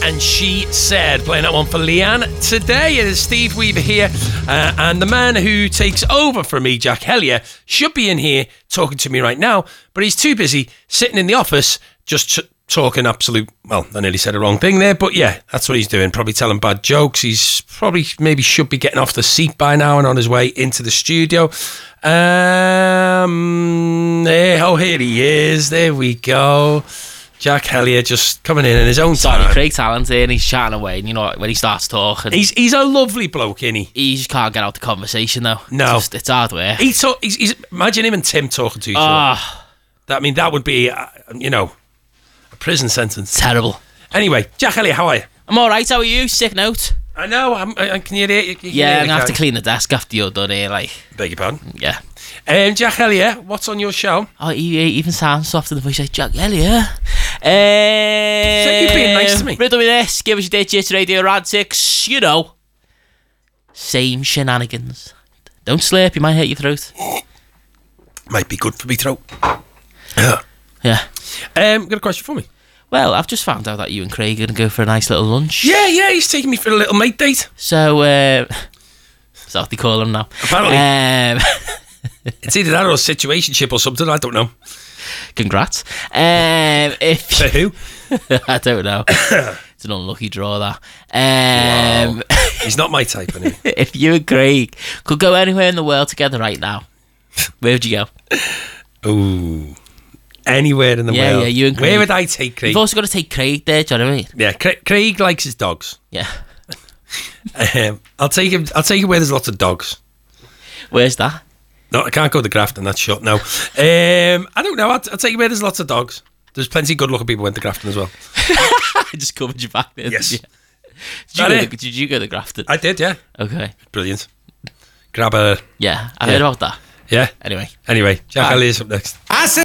and She Said. Playing that one for Leanne. Today it is Steve Weaver here, and the man who takes over for me, Jack Hellier, should be in here talking to me right now, but he's too busy sitting in the office just talking absolute, well, I nearly said the wrong thing there, but yeah, that's what he's doing. Probably telling bad jokes. He's probably maybe should be getting off the seat by now and on his way into the studio. Here he is. There we go. Jack Hellier just coming in his own time. Sorry, Craig Talon's here and he's chatting away, and you know, when he starts talking, he's a lovely bloke, isn't he? He just can't get out the conversation though. No. It's hard work. He's imagine him and Tim talking to each other. That would be, a prison sentence. Terrible. Anyway, Jack Hellier, how are you? I'm alright, how are you? Sick note? I know, can you hear it? Yeah, I'm going to have to clean the desk after you're done here, like. Beg your pardon? Yeah. Jack Hellier, what's on your show? Oh, he even sounds soft in the voice, like Jack Hellier. So you've been nice to me. Riddle me this, give us your digits, Radio Radix, you know. Same shenanigans. Don't slurp, you might hurt your throat. Might be good for me throat. Yeah. Got a question for me? Well, I've just found out that you and Craig are going to go for a nice little lunch. Yeah, he's taking me for a little mate date. So, is that what they call him now? Apparently. It's either that or a situationship or something, I don't know. Congrats. For who? I don't know. It's an unlucky draw, that. Wow. He's not my type, anyway. If you and Craig could go anywhere in the world together right now, where would you go? Ooh. Anywhere in the world. Yeah, you and Craig. Where would I take Craig? You've also got to take Craig there, do you know what I mean? Yeah, Craig likes his dogs. Yeah. I'll take him where there's lots of dogs. Where's that? No, I can't go to Grafton, that's shut now. I don't know, I'll take him where there's lots of dogs. There's plenty of good looking people went to Grafton as well. I just covered your back there. Yes. Did you go to Grafton? I did, yeah. Okay. Brilliant. Grab a... Yeah, I heard about that. Yeah. Anyway, Jack Hellier's up next.